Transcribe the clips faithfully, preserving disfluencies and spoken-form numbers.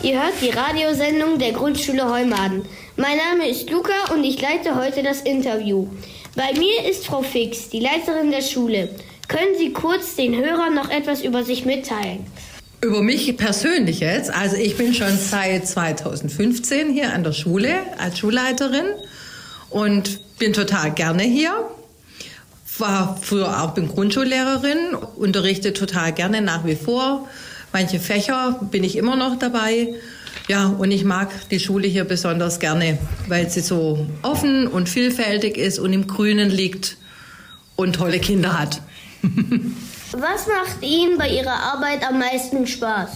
Ihr hört die Radiosendung der Grundschule Heumaden. Mein Name ist Luca und ich leite heute das Interview. Bei mir ist Frau Fix, die Leiterin der Schule. Können Sie kurz den Hörern noch etwas über sich mitteilen? Über mich persönlich jetzt. Also ich bin schon seit zweitausendfünfzehn hier an der Schule als Schulleiterin und bin total gerne hier. War früher auch bin Grundschullehrerin, unterrichte total gerne nach wie vor. Manche Fächer bin ich immer noch dabei. Ja, und ich mag die Schule hier besonders gerne, weil sie so offen und vielfältig ist und im Grünen liegt und tolle Kinder hat. Was macht Ihnen bei Ihrer Arbeit am meisten Spaß?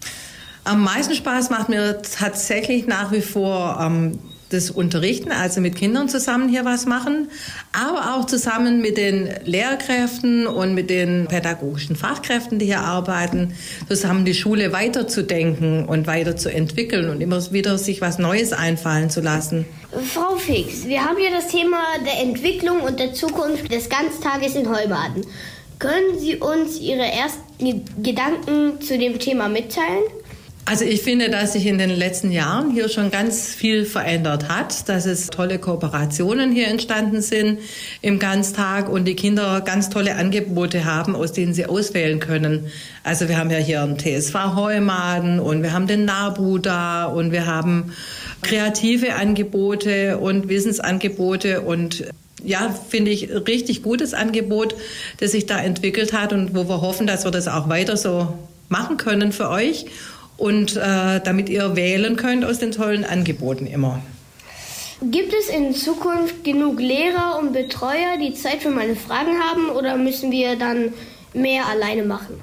Am meisten Spaß macht mir tatsächlich nach wie vor ähm, das Unterrichten, also mit Kindern zusammen hier was machen, aber auch zusammen mit den Lehrkräften und mit den pädagogischen Fachkräften, die hier arbeiten, zusammen die Schule weiterzudenken und weiterzuentwickeln und immer wieder sich was Neues einfallen zu lassen. Frau Fix, wir haben hier das Thema der Entwicklung und der Zukunft des Ganztages in Heumaden. Können Sie uns Ihre ersten Gedanken zu dem Thema mitteilen? Also ich finde, dass sich in den letzten Jahren hier schon ganz viel verändert hat, dass es tolle Kooperationen hier entstanden sind im Ganztag und die Kinder ganz tolle Angebote haben, aus denen sie auswählen können. Also wir haben ja hier einen T S V Heumaden und wir haben den NABU da und wir haben kreative Angebote und Wissensangebote und ja, finde ich, richtig gutes Angebot, das sich da entwickelt hat und wo wir hoffen, dass wir das auch weiter so machen können für euch. Und äh, damit ihr wählen könnt aus den tollen Angeboten immer. Gibt es in Zukunft genug Lehrer und Betreuer, die Zeit für meine Fragen haben, oder müssen wir dann mehr alleine machen?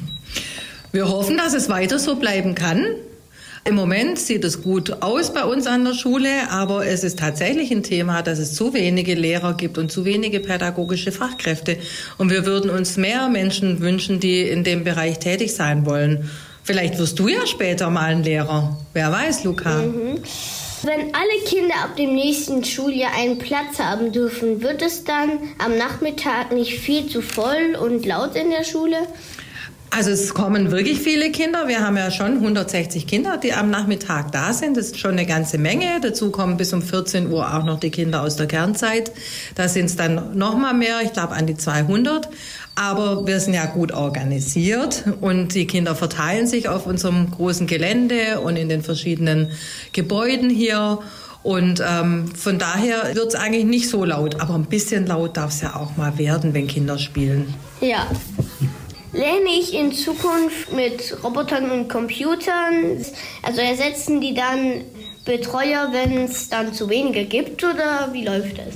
Wir hoffen, dass es weiter so bleiben kann. Im Moment sieht es gut aus bei uns an der Schule, aber es ist tatsächlich ein Thema, dass es zu wenige Lehrer gibt und zu wenige pädagogische Fachkräfte. Und wir würden uns mehr Menschen wünschen, die in dem Bereich tätig sein wollen. Vielleicht wirst du ja später mal ein Lehrer. Wer weiß, Luca. Mhm. Wenn alle Kinder ab dem nächsten Schuljahr einen Platz haben dürfen, wird es dann am Nachmittag nicht viel zu voll und laut in der Schule? Also es kommen wirklich viele Kinder. Wir haben ja schon hundertsechzig Kinder, die am Nachmittag da sind. Das ist schon eine ganze Menge. Dazu kommen bis um vierzehn Uhr auch noch die Kinder aus der Kernzeit. Da sind es dann noch mal mehr, ich glaube an die zweihundert. Aber wir sind ja gut organisiert und die Kinder verteilen sich auf unserem großen Gelände und in den verschiedenen Gebäuden hier. Und ähm, von daher wird es eigentlich nicht so laut. Aber ein bisschen laut darf es ja auch mal werden, wenn Kinder spielen. Ja. Lerne ich in Zukunft mit Robotern und Computern? Also ersetzen die dann Betreuer, wenn es dann zu wenige gibt, oder wie läuft das?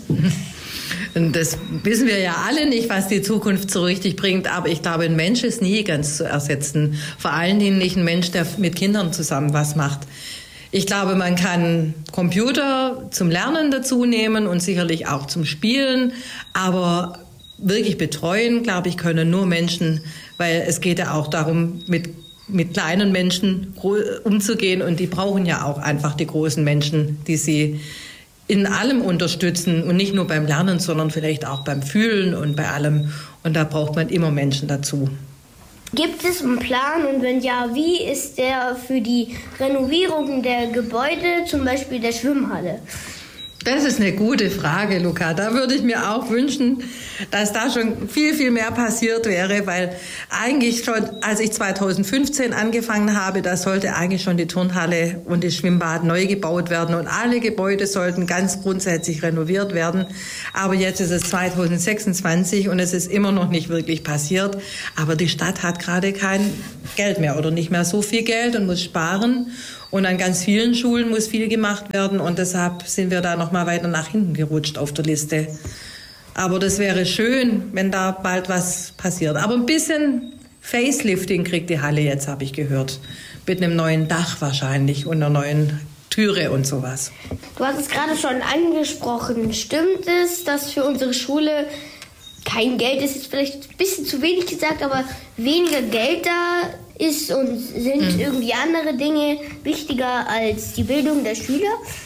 Das wissen wir ja alle nicht, was die Zukunft so richtig bringt, aber ich glaube, ein Mensch ist nie ganz zu ersetzen. Vor allen Dingen nicht ein Mensch, der mit Kindern zusammen was macht. Ich glaube, man kann Computer zum Lernen dazu nehmen und sicherlich auch zum Spielen, aber wirklich betreuen, glaube ich, können nur Menschen, weil es geht ja auch darum, mit, mit kleinen Menschen umzugehen und die brauchen ja auch einfach die großen Menschen, die sie in allem unterstützen und nicht nur beim Lernen, sondern vielleicht auch beim Fühlen und bei allem. Und da braucht man immer Menschen dazu. Gibt es einen Plan und wenn ja, wie ist der für die Renovierung der Gebäude, zum Beispiel der Schwimmhalle? Das ist eine gute Frage, Luca. Da würde ich mir auch wünschen, dass da schon viel, viel mehr passiert wäre, weil eigentlich schon, als ich zweitausendfünfzehn angefangen habe, da sollte eigentlich schon die Turnhalle und das Schwimmbad neu gebaut werden und alle Gebäude sollten ganz grundsätzlich renoviert werden. Aber jetzt ist es zweitausendsechsundzwanzig und es ist immer noch nicht wirklich passiert. Aber die Stadt hat gerade kein Geld mehr oder nicht mehr so viel Geld und muss sparen. Und an ganz vielen Schulen muss viel gemacht werden und deshalb sind wir da noch mal weiter nach hinten gerutscht auf der Liste. Aber das wäre schön, wenn da bald was passiert. Aber ein bisschen Facelifting kriegt die Halle jetzt, habe ich gehört. Mit einem neuen Dach wahrscheinlich und einer neuen Türe und sowas. Du hast es gerade schon angesprochen. Stimmt es, dass für unsere Schule kein Geld ist, ist vielleicht ein bisschen zu wenig gesagt, aber weniger Geld da ist und sind mhm. irgendwie andere Dinge wichtiger als die Bildung der Schüler?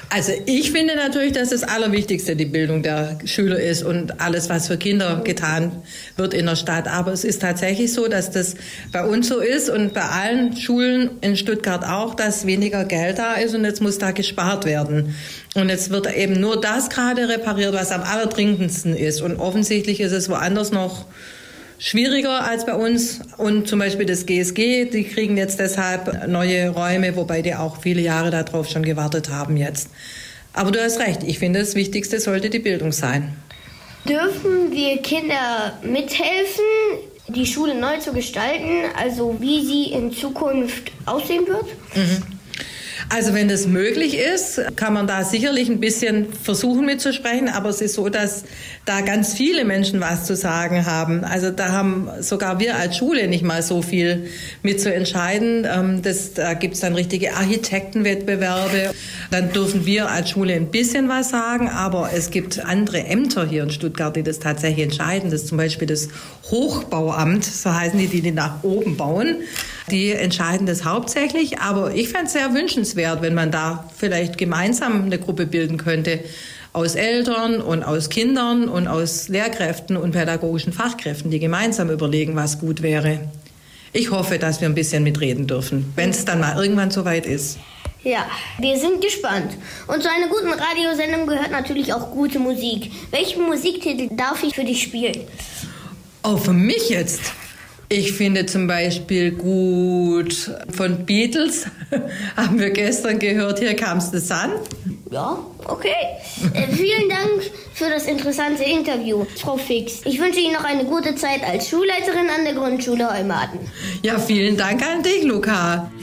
Also ich finde natürlich, dass das Allerwichtigste die Bildung der Schüler ist und alles, was für Kinder getan wird in der Stadt. Aber es ist tatsächlich so, dass das bei uns so ist und bei allen Schulen in Stuttgart auch, dass weniger Geld da ist und jetzt muss da gespart werden. Und jetzt wird eben nur das gerade repariert, was am allerdringendsten ist. Und offensichtlich ist es woanders noch schwieriger als bei uns. Und zum Beispiel das G S G, die kriegen jetzt deshalb neue Räume, wobei die auch viele Jahre darauf schon gewartet haben jetzt. Aber du hast recht, ich finde, das Wichtigste sollte die Bildung sein. Dürfen wir Kinder mithelfen, die Schule neu zu gestalten, also wie sie in Zukunft aussehen wird? Mhm. Also wenn das möglich ist, kann man da sicherlich ein bisschen versuchen mitzusprechen, aber es ist so, dass da ganz viele Menschen was zu sagen haben. Also da haben sogar wir als Schule nicht mal so viel mitzuentscheiden. Das, da gibt es dann richtige Architektenwettbewerbe. Dann dürfen wir als Schule ein bisschen was sagen, aber es gibt andere Ämter hier in Stuttgart, die das tatsächlich entscheiden. Das ist zum Beispiel das Hochbauamt, so heißen die, die, die nach oben bauen. Die entscheiden das hauptsächlich, aber ich fände es sehr wünschenswert, wenn man da vielleicht gemeinsam eine Gruppe bilden könnte aus Eltern und aus Kindern und aus Lehrkräften und pädagogischen Fachkräften, die gemeinsam überlegen, was gut wäre. Ich hoffe, dass wir ein bisschen mitreden dürfen, wenn es dann mal irgendwann soweit ist. Ja, wir sind gespannt. Und zu einer guten Radiosendung gehört natürlich auch gute Musik. Welchen Musiktitel darf ich für dich spielen? Oh, für mich jetzt? Ich finde zum Beispiel gut von Beatles, haben wir gestern gehört, Here Comes the Sun. Ja, okay. Äh, vielen Dank für das interessante Interview, Frau Fix. Ich wünsche Ihnen noch eine gute Zeit als Schulleiterin an der Grundschule Heumaden. Ja, vielen Dank an dich, Luca.